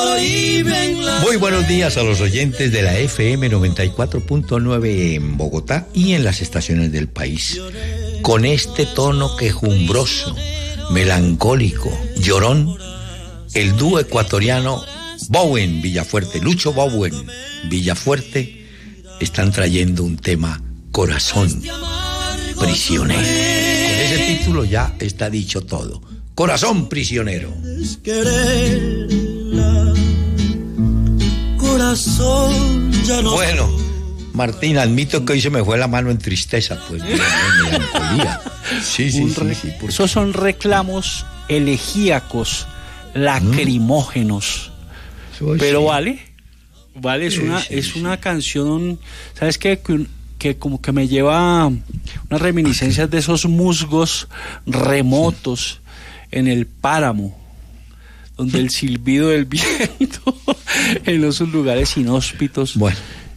Muy buenos días a los oyentes de la FM 94.9 en Bogotá y en las estaciones del país. Con este tono quejumbroso, melancólico, llorón, el dúo ecuatoriano Bowen Villafuerte, Lucho Bowen Villafuerte, están trayendo un tema, Corazón Prisionero. Con ese título ya está dicho todo. Corazón Prisionero. Corazón ya no. Bueno, Martín, admito que hoy se me fue la mano en tristeza, pues, en melancolía. Sí. Esos son reclamos elegíacos, lacrimógenos. Pero vale, es una canción, ¿sabes qué? Que como que me lleva unas reminiscencias de esos musgos remotos en el páramo, donde el silbido del viento en esos lugares inhóspitos. Bueno,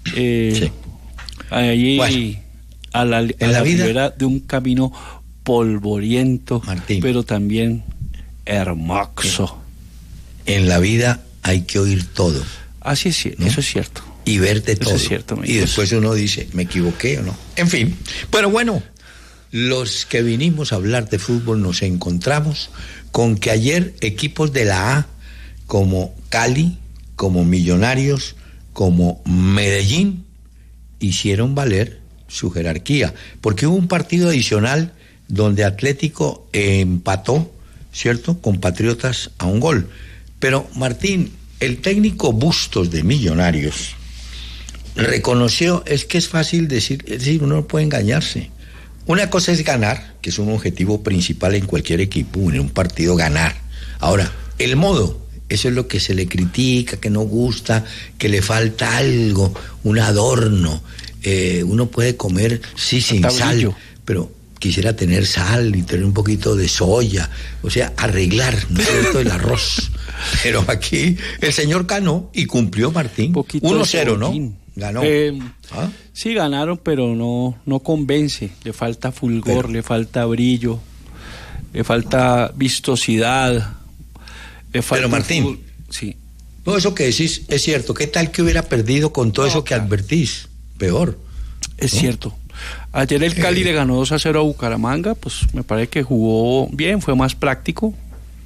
allí bueno, a la ribera de un camino polvoriento, Martín, pero también hermoso. En la vida hay que oír todo. Así es, ¿no? Eso es cierto. Y ver de todo. Eso es cierto, y después uno dice, ¿me equivoqué o no? En fin, pero bueno, los que vinimos a hablar de fútbol nos encontramos con que ayer equipos de la A, como Cali, como Millonarios, como Medellín, hicieron valer su jerarquía, porque hubo un partido adicional donde Atlético empató, ¿cierto?, con Patriotas a un gol. Pero, Martín, el técnico Bustos de Millonarios reconoció, es que es fácil decir, es decir, uno no puede engañarse. Una cosa es ganar, que es un objetivo principal en cualquier equipo, en un partido ganar. Ahora, el modo, eso es lo que se le critica, que no gusta, que le falta algo, un adorno. Uno puede comer, sí, sin sal, pero quisiera tener sal y tener un poquito de soya, o sea, arreglar, ¿no es cierto?, el arroz. Pero aquí el señor ganó y cumplió, Martín. 1-0, ¿no? Ganó. Sí, ganaron, pero no convence. Le falta fulgor, le falta brillo, le falta vistosidad. Pero Martín, sí, todo eso que decís es cierto. ¿Qué tal que hubiera perdido con todo eso que advertís? Peor. Es cierto. Ayer el Cali le ganó 2-0 a Bucaramanga, pues me parece que jugó bien, fue más práctico.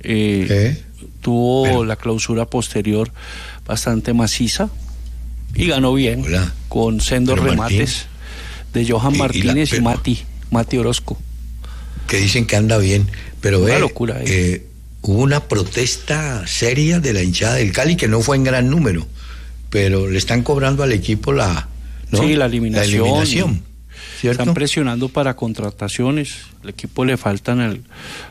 Tuvo la clausura posterior bastante maciza y ganó bien. Hola. Con sendos remates de Johan Martínez y Mati Orozco. Que dicen que anda bien, pero una locura. Hubo una protesta seria de la hinchada del Cali que no fue en gran número, pero le están cobrando al equipo la eliminación. ¿Cierto? Están presionando para contrataciones. Al equipo le faltan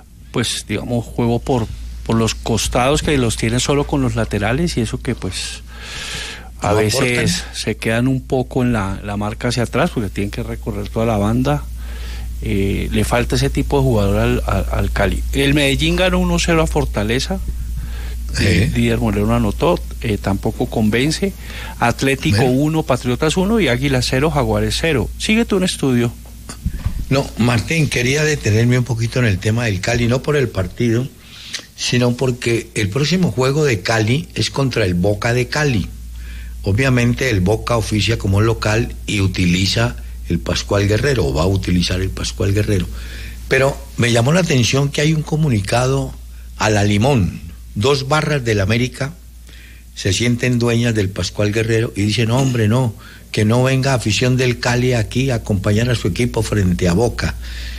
juego por los costados, que los tiene solo con los laterales, y eso que pues a veces se quedan un poco en la marca hacia atrás porque tienen que recorrer toda la banda. Le falta ese tipo de jugador al Cali. El Medellín ganó 1-0 a Fortaleza. Didier Moreno anotó, tampoco convence. Atlético 1, Patriotas 1 y Águilas 0, Jaguares 0. Sigue tú en estudio. No, Martín, quería detenerme un poquito en el tema del Cali, no por el partido, sino porque el próximo juego de Cali es contra el Boca de Cali. Obviamente el Boca oficia como local y utiliza el Pascual Guerrero, o va a utilizar el Pascual Guerrero. Pero me llamó la atención que hay un comunicado a la Limón. 2 barras del América se sienten dueñas del Pascual Guerrero y dicen, hombre, no, que no venga afición del Cali aquí a acompañar a su equipo frente a Boca.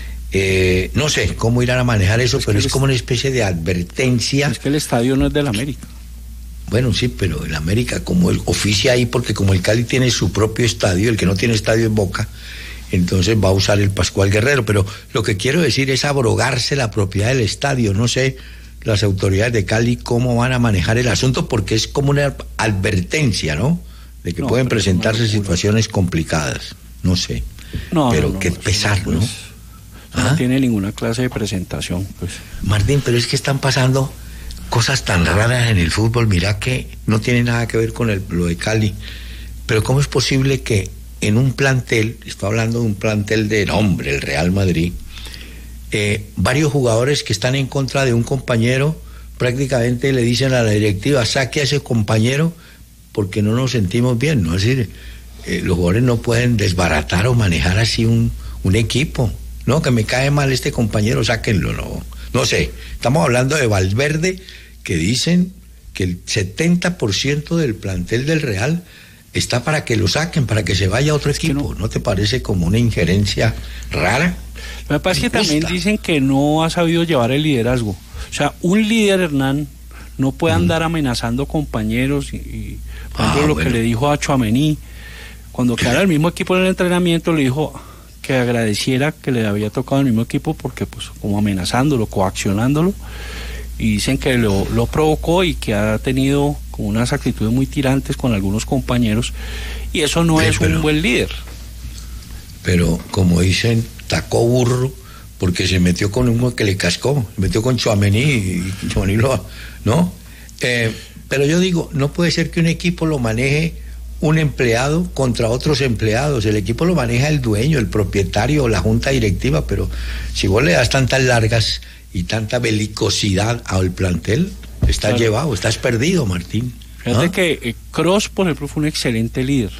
No sé cómo irán a manejar eso, pero es como una especie de advertencia. Es que el estadio no es del América. Bueno, sí, pero el América, como el oficia ahí, porque como el Cali tiene su propio estadio, el que no tiene estadio es Boca, entonces va a usar el Pascual Guerrero. Pero lo que quiero decir es abrogarse la propiedad del estadio. No sé las autoridades de Cali cómo van a manejar el asunto, porque es como una advertencia, ¿no?, de que pueden presentarse situaciones complicadas. No sé. Pero qué pesar, ¿no? No tiene ninguna clase de presentación, pues. Martín, pero es que están pasando cosas tan raras en el fútbol. Mira que no tiene nada que ver con lo de Cali, pero ¿cómo es posible que en un plantel, estoy hablando de un plantel de nombre, el Real Madrid, varios jugadores que están en contra de un compañero prácticamente le dicen a la directiva, saque a ese compañero porque no nos sentimos bien, ¿no? Es decir, los jugadores no pueden desbaratar o manejar así un equipo. No, que me cae mal este compañero, sáquenlo, no sé. Estamos hablando de Valverde, que dicen que el 70% del plantel del Real está para que lo saquen, para que se vaya a otro equipo. ¿No te parece como una injerencia rara? Me parece que también dicen que no ha sabido llevar el liderazgo. O sea, un líder, Hernán, no puede andar amenazando compañeros y por ejemplo, que le dijo a Tchouaméni, cuando quedara el mismo equipo en el entrenamiento, le dijo que agradeciera que le había tocado el mismo equipo porque pues como amenazándolo, coaccionándolo, y dicen que lo provocó y que ha tenido como unas actitudes muy tirantes con algunos compañeros, y eso no es un buen líder. Pero como dicen, tacó burro porque se metió con uno que le cascó, se metió con Tchouaméni y Tchouaméni ¿no? Pero yo digo, no puede ser que un equipo lo maneje un empleado contra otros empleados. El equipo lo maneja el dueño, el propietario o la junta directiva, pero si vos le das tantas largas y tanta belicosidad al plantel, estás llevado, estás perdido, Martín. Fíjate que Kroos, por ejemplo, fue un excelente líder.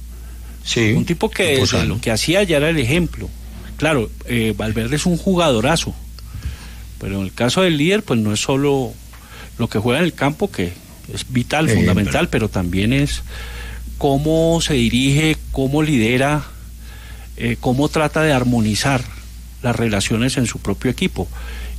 Sí. Un tipo que lo que hacía ya era el ejemplo. Claro, Valverde es un jugadorazo, pero en el caso del líder, pues no es solo lo que juega en el campo, que es vital, fundamental, pero también es cómo se dirige, cómo lidera, cómo trata de armonizar las relaciones en su propio equipo.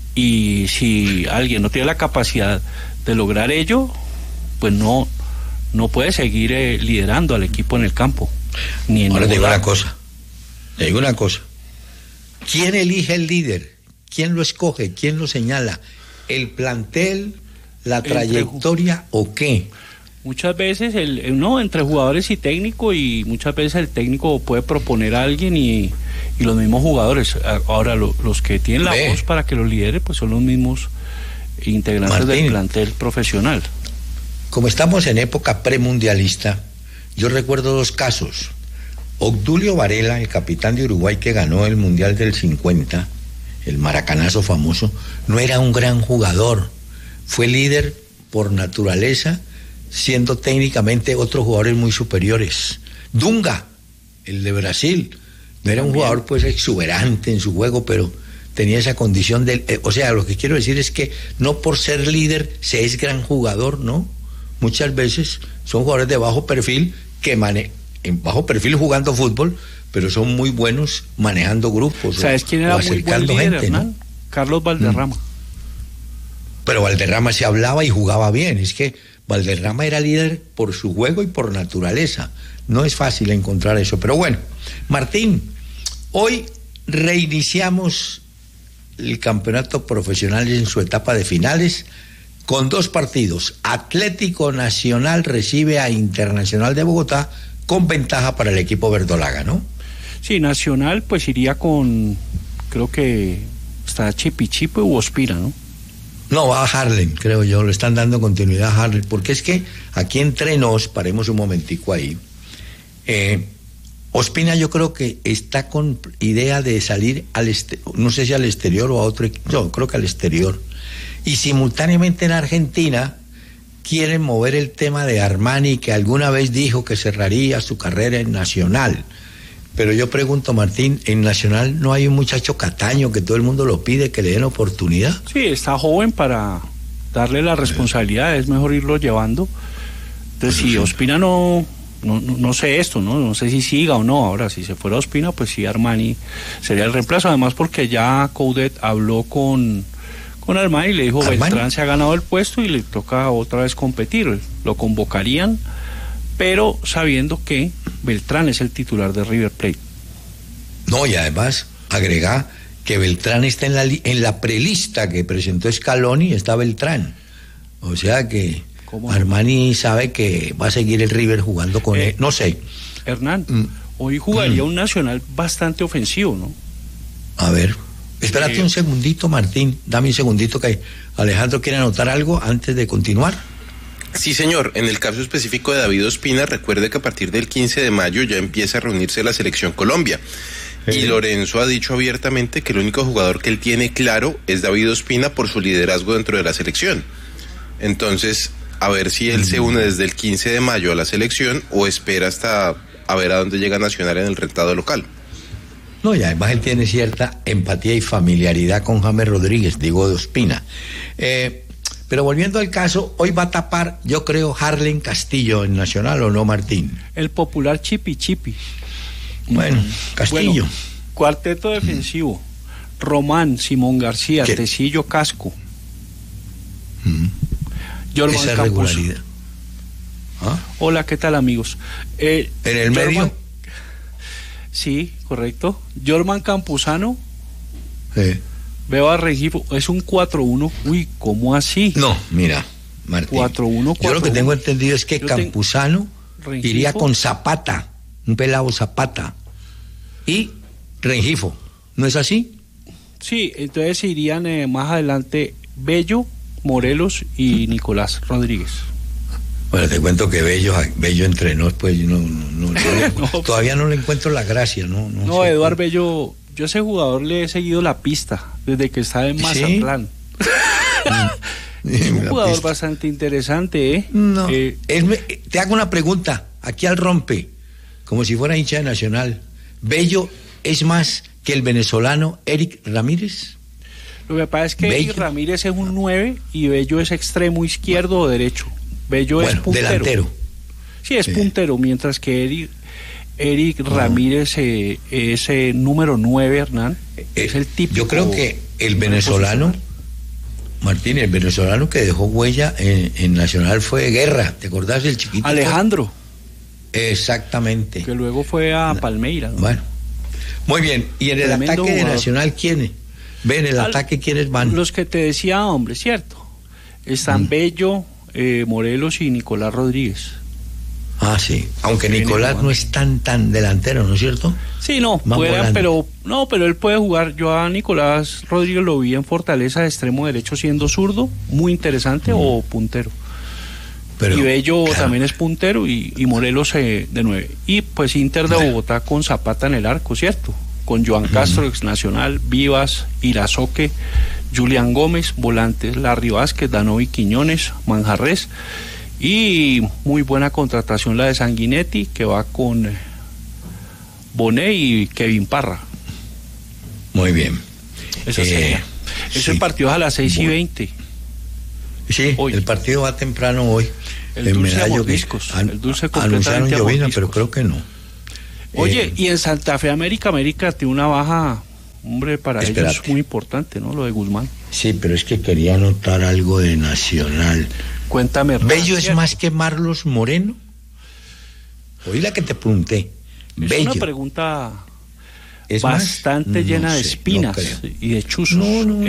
Y si alguien no tiene la capacidad de lograr ello, pues no puede seguir liderando al equipo en el campo. Ahora te digo una cosa. ¿Quién elige el líder? ¿Quién lo escoge? ¿Quién lo señala? ¿El plantel, la trayectoria o qué? Muchas veces entre jugadores y técnico, y muchas veces el técnico puede proponer a alguien y los mismos jugadores. Ahora los que tienen la voz para que lo lidere pues son los mismos integrantes del plantel profesional. Como estamos en época premundialista, yo recuerdo dos casos. Obdulio Varela, el capitán de Uruguay que ganó el Mundial del 50, el maracanazo famoso, no era un gran jugador, fue líder por naturaleza, siendo técnicamente otros jugadores muy superiores. Dunga, el de Brasil, no era un jugador pues exuberante en su juego, pero tenía esa condición o sea, lo que quiero decir es que no por ser líder se es gran jugador, ¿no? Muchas veces son jugadores de bajo perfil que en bajo perfil jugando fútbol, pero son muy buenos manejando grupos. ¿Sabes quién era muy buen líder, gente, ¿no? Carlos Valderrama. Pero Valderrama se hablaba y jugaba bien. Es que Valderrama era líder por su juego y por naturaleza. No es fácil encontrar eso. Pero bueno, Martín, hoy reiniciamos el campeonato profesional en su etapa de finales con dos partidos. Atlético Nacional recibe a Internacional de Bogotá con ventaja para el equipo verdolaga, ¿no? Sí, Nacional pues iría con, creo que está Chipichipe u Ospina, ¿no? No, va a Harlem, creo yo, le están dando continuidad a Harlem, porque es que aquí entre nos, paremos un momentico ahí, Ospina yo creo que está con idea de salir no sé si al exterior o a otro equipo, yo creo que al exterior, y simultáneamente en Argentina quieren mover el tema de Armani, que alguna vez dijo que cerraría su carrera en Nacional. Pero yo pregunto, Martín, ¿en Nacional no hay un muchacho Cataño que todo el mundo lo pide, que le den oportunidad? Sí, está joven para darle la responsabilidad, es mejor irlo llevando. Entonces, si Ospina no sé esto, no sé si siga o no. Ahora, si se fuera Ospina, pues sí, Armani sería el reemplazo. Además, porque ya Coudet habló con Armani y le dijo, Beltrán se ha ganado el puesto y le toca otra vez competir. Lo convocarían, pero sabiendo que Beltrán es el titular de River Plate. No, y además agrega que Beltrán está en la prelista que presentó Scaloni, está Beltrán. O sea que Armani sabe que va a seguir el River jugando con él. No sé. Hernán, hoy jugaría un Nacional bastante ofensivo, ¿no? A ver. Espérate un segundito, Martín, dame un segundito que Alejandro quiere anotar algo antes de continuar. Sí, señor. En el caso específico de David Ospina, recuerde que a partir del 15 de mayo ya empieza a reunirse la Selección Colombia. Y Lorenzo ha dicho abiertamente que el único jugador que él tiene claro es David Ospina por su liderazgo dentro de la selección. Entonces, a ver si él se une desde el 15 de mayo a la selección o espera hasta a ver a dónde llega Nacional en el rentado local. No, y además él tiene cierta empatía y familiaridad con James Rodríguez, digo, de Ospina. Pero volviendo al caso, hoy va a tapar, yo creo, Harlen Castillo en Nacional, ¿o no, Martín? El popular Chipi. Bueno, Castillo. Bueno, cuarteto defensivo. Román, Simón García, ¿Qué? Tecillo, Casco. Jorman Esa Campos. regularidad. ¿Ah? Hola, ¿qué tal, amigos? ¿En el medio? Sí, correcto. Jorman Campuzano. Sí. Veo a Rengifo, es un 4-1. Uy, ¿cómo así? No, mira, Martín. 4-1. Yo lo que tengo entendido es que Campuzano Rengifo, iría con Zapata, un pelado Zapata, y Rengifo. ¿No es así? Sí, entonces irían más adelante Bello, Morelos y Nicolás Rodríguez. Bueno, te cuento que Bello entrenó, pues no, todavía no le encuentro la gracia, ¿no? No, sé. Eduardo Bello, yo a ese jugador le he seguido la pista desde que estaba en Mazatlán. Es un jugador bastante interesante, ¿eh? No. Te hago una pregunta, aquí al rompe, como si fuera hincha de Nacional. ¿Bello es más que el venezolano Eric Ramírez? Lo que pasa es que Eric Ramírez es un 9 y Bello es extremo izquierdo o derecho. Bello es puntero. Delantero. Sí, es puntero, mientras que Eric Ramírez es número 9, Hernán. Es el típico. Yo creo que el venezolano, Martín, el venezolano que dejó huella en Nacional fue Guerra. ¿Te acordás del chiquito? Alejandro. Exactamente. Que luego fue a Palmeiras, ¿no? Bueno, muy bien. ¿Y en el ataque de Nacional quiénes? ¿Ven el ataque quiénes van? Los que te decía, hombre, ¿cierto? Están Bello, Morelos y Nicolás Rodríguez. Ah, sí. Aunque Nicolás no es tan delantero, ¿no es cierto? Sí, no, pero él puede jugar. Yo a Nicolás Rodríguez lo vi en Fortaleza de extremo derecho siendo zurdo, muy interesante, o puntero. Y Bello también es puntero y Morelos de 9. Y pues Inter de Bogotá con Zapata en el arco, ¿cierto? Con Joan Castro, ex Nacional, Vivas, Irazoque, Julián Gómez, volantes, Larry Vázquez, Danovi Quiñones, Manjarres, y muy buena contratación la de Sanguinetti, que va con Bonet y Kevin Parra. Muy bien. Eso sería. Sí. El partido es a las 6:20. Sí, hoy. El partido va temprano hoy. El dulce a mordiscos. El dulce anunciaron llovina, pero creo que no. Oye, y en Santa Fe América tiene una baja, hombre, para ellos muy importante, ¿no? Lo de Guzmán. Sí, pero es que quería anotar algo de Nacional. Cuéntame. ¿Bello es más que Marlos Moreno? Oí la que te pregunté. Es Bello. Una pregunta bastante llena de espinas y de chuzos.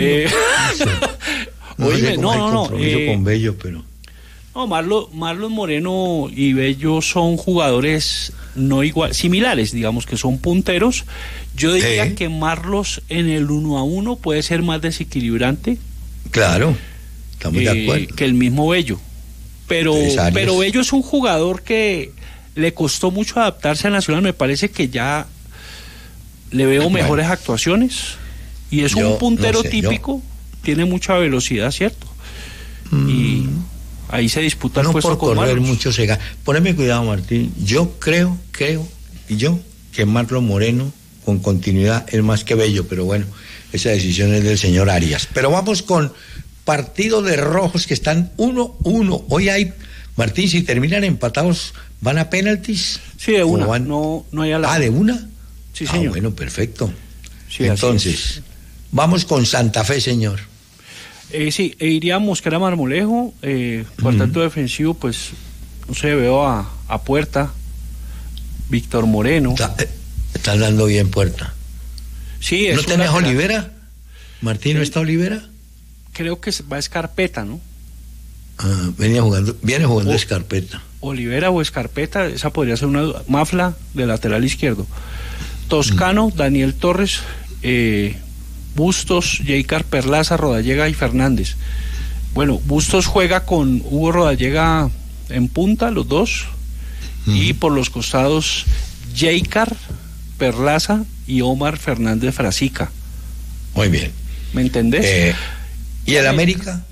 Oíme, no. Con Bello, pero... No, Marlos Moreno y Bello son jugadores no igual, similares, digamos que son punteros. Yo diría que Marlos en el 1-1 puede ser más desequilibrante. Claro, estamos de acuerdo. Que el mismo Bello. Pero Bello es un jugador que le costó mucho adaptarse a Nacional. Me parece que ya le veo mejores actuaciones. Y es un puntero típico. Tiene mucha velocidad, ¿cierto? Y ahí se disputa el puesto con correr Marlos. Mucho se gana. Poneme cuidado, Martín. Yo creo que Marlos Moreno con continuidad es más que Bello, pero bueno, esa decisión es del señor Arias. Pero vamos con partido de rojos que están 1-1. Hoy hay, Martín, si terminan empatados, ¿van a penaltis? Sí, de una. No hay a la... ¿de una? Sí, señor. Bueno, perfecto. Sí, entonces, vamos con Santa Fe, señor. Sí, iría Mosquera Marmolejo, cuarteto defensivo, pues, no sé, veo a Puerta, Víctor Moreno. Están dando bien Puerta. Sí, ¿No tenés Olivera? ¿Martín no está Olivera? Creo que va Escarpeta, ¿no? Viene jugando Escarpeta. Olivera o Escarpeta, esa podría ser una duda. Mafla, de lateral izquierdo. Toscano, Daniel Torres, Bustos, Jeicar Perlaza, Rodallega y Fernández. Bueno, Bustos juega con Hugo Rodallega en punta, los dos, y por los costados Jeicar Perlaza y Omar Fernández Frasica. Muy bien. ¿Me entendés? ¿Y el América?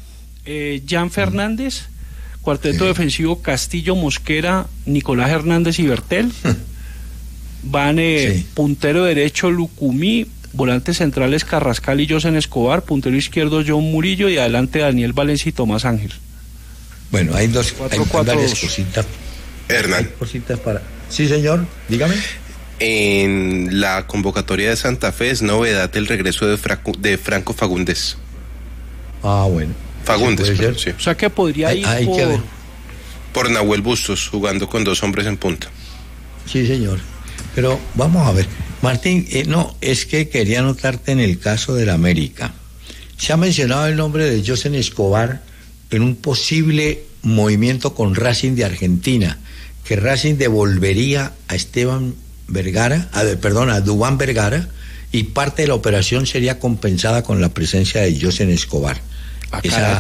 Jan Fernández, cuarteto defensivo Castillo, Mosquera, Nicolás Hernández y Bertel. Van puntero derecho Lucumí, volantes centrales Carrascal y Josen Escobar, puntero izquierdo John Murillo y adelante Daniel Valencia y Tomás Ángel. Bueno, hay varias cositas. Hernán. Cositas para... Sí, señor, dígame. En la convocatoria de Santa Fe es novedad el regreso de Franco Fagundes. Ah, bueno. Fagundes, sí. O sea que podría ir por Nahuel Bustos, jugando con 2 hombres en punta. Sí, señor. Pero vamos a ver, Martín, es que quería notarte en el caso del América. Se ha mencionado el nombre de Josen Escobar en un posible movimiento con Racing de Argentina, que Racing devolvería a a Duván Vergara, y parte de la operación sería compensada con la presencia de Josen Escobar. Esa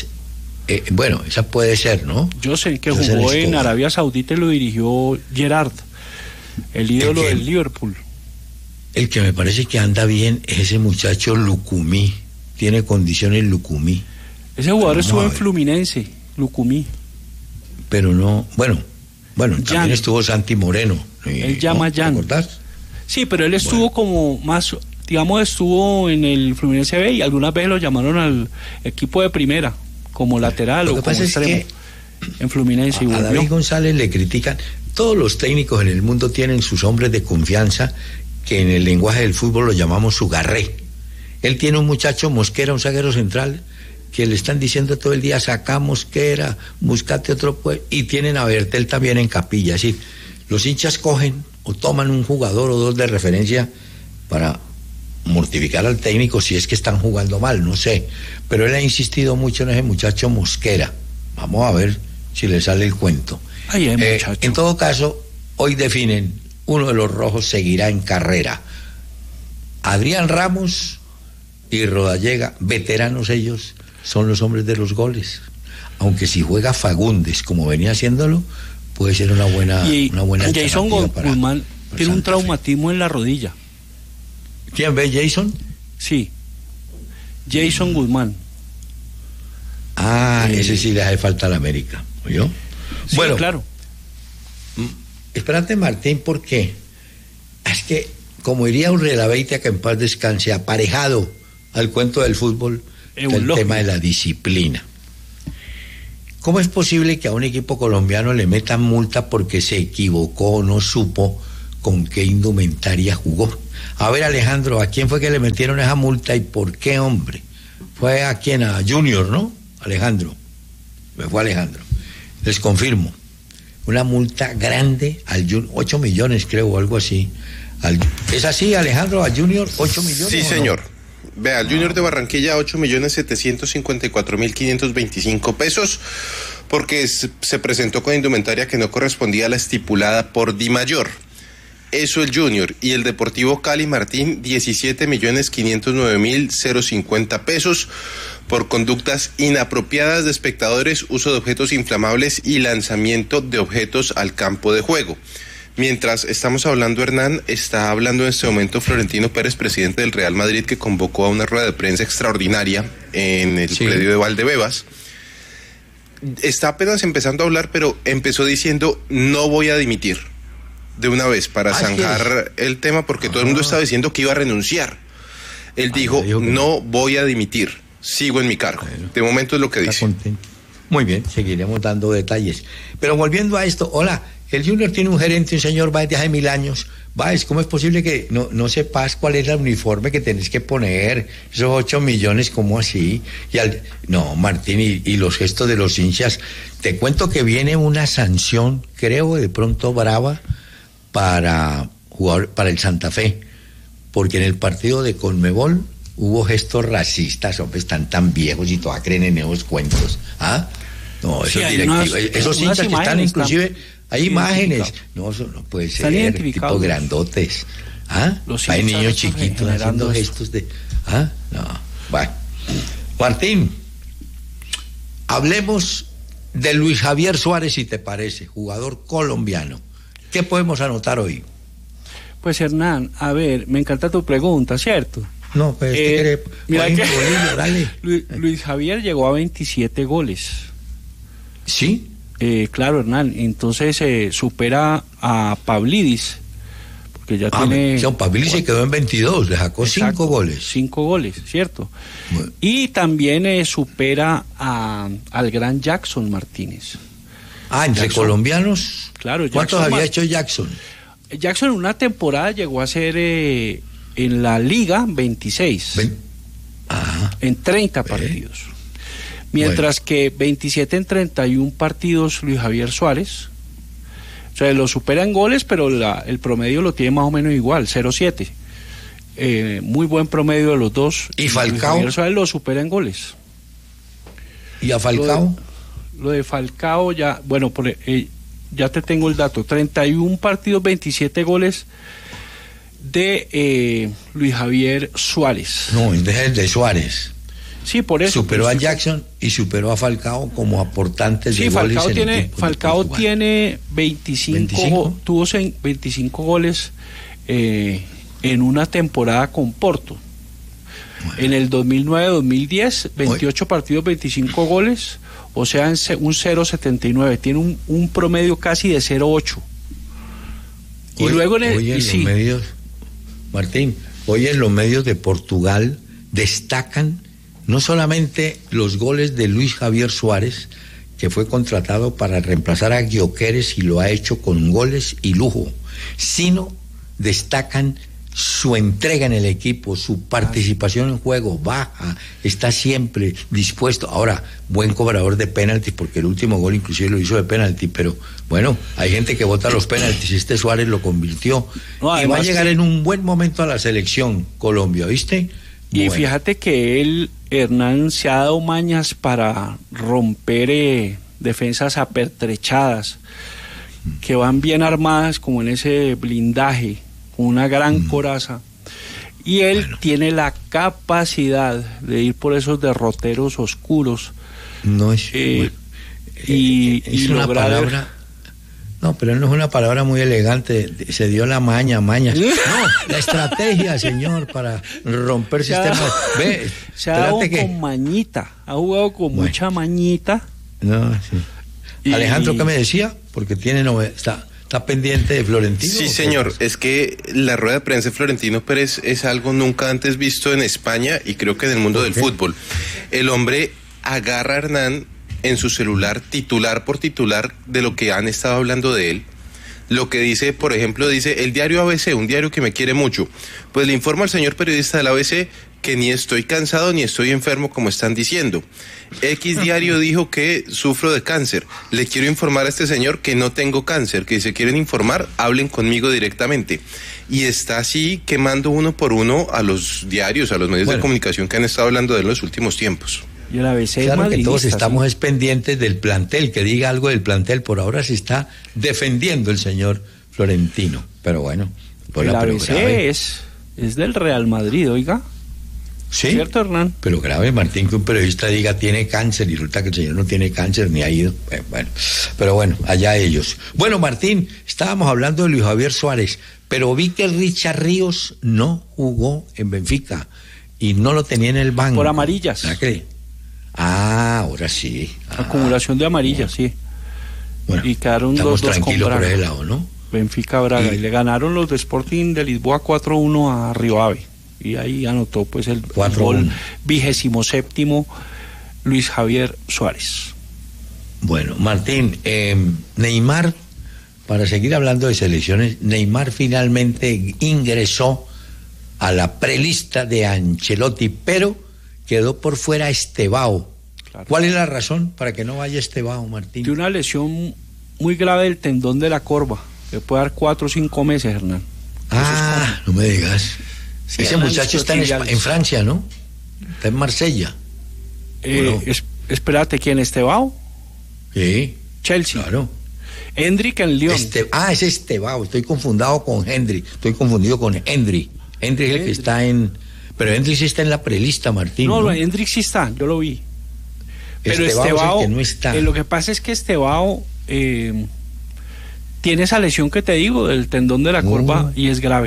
puede ser, ¿no? Josen, que jugó en Arabia Saudita y lo dirigió Gerard, el ídolo del Liverpool. El que me parece que anda bien es ese muchacho Lucumí, tiene condiciones Lucumí. Ese jugador estuvo en Fluminense, Lucumí. Pero no, bueno, también estuvo Santi Moreno. Él llama Jan. ¿Te acordás? Sí, pero él estuvo como más, digamos, estuvo en el Fluminense B y algunas veces lo llamaron al equipo de primera, como lateral o como extremo. En Fluminense. A David González le critican. Todos los técnicos en el mundo tienen sus hombres de confianza, que en el lenguaje del fútbol lo llamamos su garré. Él tiene un muchacho Mosquera, un zaguero central, que le están diciendo todo el día, saca Mosquera, buscate otro, y tienen a Bertel también en capilla. Es decir, los hinchas cogen o toman un jugador o 2 de referencia para mortificar al técnico si es que están jugando mal, no sé. Pero él ha insistido mucho en ese muchacho Mosquera. Vamos a ver si le sale el cuento. En todo caso, hoy definen, uno de los rojos seguirá en carrera. Adrián Ramos y Rodallega, veteranos ellos, son los hombres de los goles. Aunque si juega Fagundes como venía haciéndolo, puede ser una buena Jason Guzmán tiene un traumatismo en la rodilla. ¿Quién ve, Jason? Sí, Jason Guzmán. Ese sí le hace falta a la América, ¿oyó? Sí, bueno, claro. Espérate, Martín, ¿por qué? Es que, como diría Urrela Beitia, que en paz descanse, aparejado al cuento del fútbol, el tema de la disciplina. ¿Cómo es posible que a un equipo colombiano le metan multa porque se equivocó o no supo con qué indumentaria jugó? A ver, Alejandro, ¿a quién fue que le metieron esa multa y por qué, hombre? Fue a quién, a Junior, ¿no? Alejandro. Me fue Alejandro. Les confirmo. Una multa grande al Junior, 8 millones creo, o algo así. ¿Es así, Alejandro, al Junior 8 millones? Sí, señor. No? Vea, el Junior de Barranquilla 8.754.525 pesos porque se presentó con indumentaria que no correspondía a la estipulada por Dimayor. Eso el Junior. Y el Deportivo Cali Martín 17.509.050 pesos por conductas inapropiadas de espectadores, uso de objetos inflamables y lanzamiento de objetos al campo de juego. Mientras estamos hablando, Hernán, está hablando en este momento Florentino Pérez, presidente del Real Madrid, que convocó a una rueda de prensa extraordinaria en el predio de Valdebebas. Está apenas empezando a hablar, pero empezó diciendo, no voy a dimitir de una vez para zanjar el tema, porque todo el mundo estaba diciendo que iba a renunciar. Él dijo, no voy a dimitir, sigo en mi cargo. Bueno, de momento es lo que dice. Contento. Muy bien, seguiremos dando detalles. Pero volviendo a esto, hola, el Junior tiene un gerente, un señor Báez de hace 1000 años. Báez, ¿cómo es posible que no sepas cuál es el uniforme que tenés que poner? Esos 8 millones, ¿cómo así? No, Martín, y los gestos de los hinchas. Te cuento que viene una sanción, creo, de pronto brava, para jugar para el Santa Fe, porque en el partido de Conmebol hubo gestos racistas. Hombre, están tan viejos y todavía creen en esos cuentos. No, esos directivos, esos hinchas que están inclusive... Hay imágenes. No, eso no puede ser. Tipos grandotes. Hay niños chiquitos haciendo gestos de... No. Bueno. Martín, hablemos de Luis Javier Suárez, si te parece, jugador colombiano. ¿Qué podemos anotar hoy? Pues, Hernán, a ver, me encanta tu pregunta, ¿cierto? No, pues mira que Bolillo, dale. Luis Javier llegó a 27 goles. ¿Sí? Claro, Hernán. Entonces supera a Pavlidis, porque ya tiene... Pavlidis se quedó en 22, le sacó 5 goles. 5 goles, ¿cierto? Bueno. Y también supera al gran Jackson Martínez. Entre Jackson. Colombianos. Claro, ¿Cuántos había hecho Jackson? Jackson en una temporada llegó a ser en la liga 26 en 30 partidos, mientras que 27 en 31 partidos Luis Javier Suárez. O sea, lo supera en goles, pero el promedio lo tiene más o menos igual, 0.7. Muy buen promedio de los dos. ¿Y Falcao? Luis Javier Suárez lo supera en goles. ¿Y a Falcao? Lo de Falcao ya, bueno, ya te tengo el dato, 31 partidos, 27 goles de Luis Javier Suárez. No, de Suárez. Sí, por eso. Superó a Jackson y superó a Falcao como aportantes de goles. Falcao tiene 25. Tuvo 25 goles en una temporada con Porto. Bueno. En el 2009-2010, 28 partidos, 25 goles, o sea, un 0.79. Tiene un promedio casi de 0.8. Y luego los medios, Martín, hoy en los medios de Portugal destacan no solamente los goles de Luis Javier Suárez, que fue contratado para reemplazar a Gyökeres y lo ha hecho con goles y lujo, sino destacan su entrega en el equipo, su participación en juego, baja, está siempre dispuesto. Ahora, buen cobrador de penaltis, porque el último gol inclusive lo hizo de penalti, pero bueno, hay gente que vota los penaltis, Suárez lo convirtió, y va a llegar en un buen momento a la selección Colombia, ¿viste? Y fíjate que Hernán, se ha dado mañas para romper defensas apertrechadas, que van bien armadas como en ese blindaje, con una gran coraza, y él tiene la capacidad de ir por esos derroteros oscuros. No es y una lograr... palabra. No, pero no es una palabra muy elegante. Se dio la maña. No, la estrategia, señor, para romper sistemas. Se ha dado con mañita, ha jugado con mucha mañita. No, sí. Alejandro, ¿qué me decía? Porque está pendiente de Florentino. Sí, señor, es que la rueda de prensa de Florentino Pérez es algo nunca antes visto en España y creo que en el mundo del fútbol. El hombre agarra a Hernán en su celular, titular por titular, de lo que han estado hablando de él. Lo que dice, por ejemplo, dice el diario ABC, un diario que me quiere mucho. Pues le informo al señor periodista del ABC que ni estoy cansado ni estoy enfermo como están diciendo. X diario dijo que sufro de cáncer. Le quiero informar a este señor que no tengo cáncer, que si se quieren informar, hablen conmigo directamente. Y está así quemando uno por uno a los diarios, a los medios de comunicación que han estado hablando de él en los últimos tiempos. Y el ABC claro que todos estamos pendientes del plantel, que diga algo del plantel. Por ahora se está defendiendo el señor Florentino, pero bueno. El ABC es del Real Madrid, oiga. Sí, ¿cierto, Hernán? Pero grave, Martín, que un periodista diga tiene cáncer y resulta que el señor no tiene cáncer ni ha ido. Bueno, pero bueno, allá ellos. Bueno, Martín, estábamos hablando de Luis Javier Suárez, pero vi que Richard Ríos no jugó en Benfica y no lo tenía en el banco. Por amarillas. ¿La cree? Ahora sí. Acumulación de amarillas, sí. Bueno, y quedaron estamos 2-2 tranquilos por ese lado, ¿no? Benfica Braga, y le ganaron los de Sporting de Lisboa 4-1 a Río Ave. Y ahí anotó pues el gol 27º Luis Javier Suárez. Bueno, Martín, Neymar, para seguir hablando de selecciones, Neymar finalmente ingresó a la prelista de Ancelotti, pero quedó por fuera Estevao. Claro. ¿Cuál es la razón para que no vaya Estevao, Martín? De una lesión muy grave del tendón de la corva, que puede dar 4 o 5 meses, Hernán. No me digas. Sí, ese muchacho está en Francia, ¿no? Está en Marsella. Espérate, ¿quién? ¿Estevao? Sí. Chelsea. Claro. Hendrik en Lyon. Es Estevao. Estoy confundido con Hendry. Hendry es el que está en... Pero Hendrik sí está en la prelista, Martín. No, Hendrik sí está, yo lo vi. Pero Estevao que no está. Lo que pasa es que Estevao tiene esa lesión que te digo del tendón de la corva y es grave.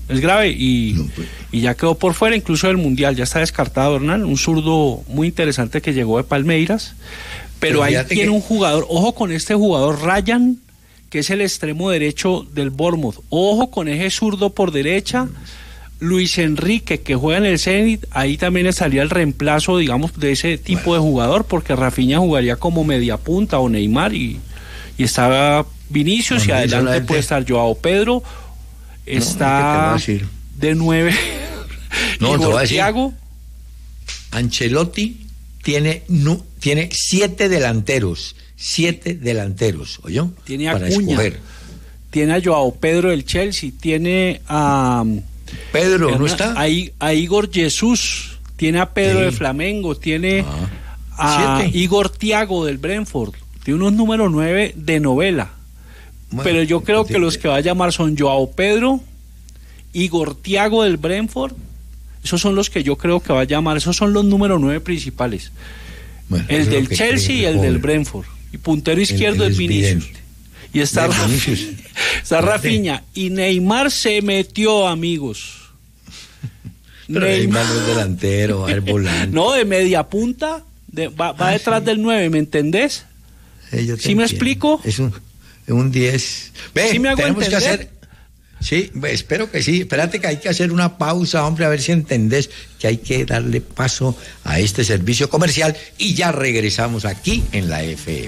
Es grave y ya quedó por fuera incluso del Mundial, ya está descartado Hernán, un zurdo muy interesante que llegó de Palmeiras, pero ahí tiene un jugador, ojo con este jugador Ryan, que es el extremo derecho del Bournemouth, ojo con ese zurdo por derecha, Luis Enrique, que juega en el Zenit, ahí también estaría el reemplazo, digamos, de ese tipo de jugador, porque Rafinha jugaría como media punta o Neymar, y estaba Vinicius, y adelante puede estar Joao Pedro, está de 9 Igor Thiago. Ancelotti tiene 7 delanteros, ¿oyó? Tiene a Acuña, tiene a Joao Pedro del Chelsea, tiene a Pedro, ¿no está? A Igor Jesús, tiene a Pedro de Flamengo, tiene a 7. Igor Thiago del Brentford, tiene unos números 9 de novela. Bueno, pero yo creo que los que va a llamar son Joao Pedro, Igor Thiago del Brentford, esos son los que yo creo que va a llamar, esos son los números 9 principales. Bueno, el del Chelsea y el del Brentford. Y puntero izquierdo es Vinicius. Y está Rafinha. Y Neymar se metió, amigos. Pero Neymar no es delantero, va a ser volante. No, de media punta, va detrás del 9, ¿me entendés? ¿Sí me explico? Es un 10. Ve, ¿Sí me hago tenemos entender? que hacer... Sí, espero que sí. Espérate que hay que hacer una pausa, hombre, a ver si entendés que hay que darle paso a este servicio comercial y ya regresamos aquí en la FM.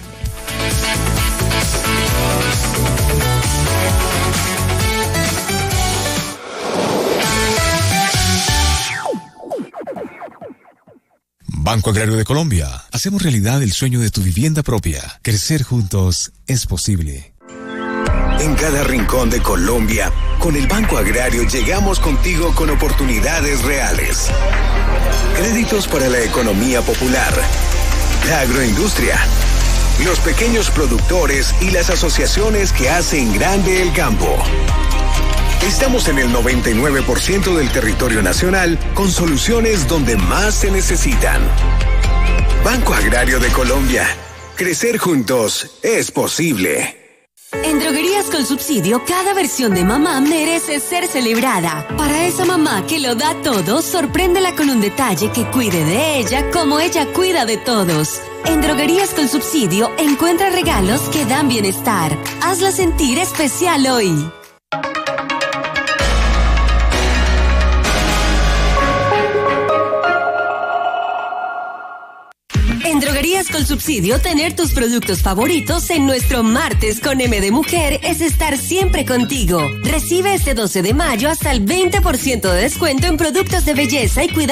Banco Agrario de Colombia. Hacemos realidad el sueño de tu vivienda propia. Crecer juntos es posible. En cada rincón de Colombia, con el Banco Agrario llegamos contigo con oportunidades reales. Créditos para la economía popular, la agroindustria, los pequeños productores y las asociaciones que hacen grande el campo. Estamos en el 99% del territorio nacional con soluciones donde más se necesitan. Banco Agrario de Colombia. Crecer juntos es posible. En Droguerías con Subsidio, cada versión de mamá merece ser celebrada. Para esa mamá que lo da todo, sorpréndela con un detalle que cuide de ella como ella cuida de todos. En Droguerías con Subsidio, encuentra regalos que dan bienestar. Hazla sentir especial hoy. En Droguerías con Subsidio, tener tus productos favoritos en nuestro Martes con M de Mujer es estar siempre contigo. Recibe este 12 de mayo hasta el 20% de descuento en productos de belleza y cuidado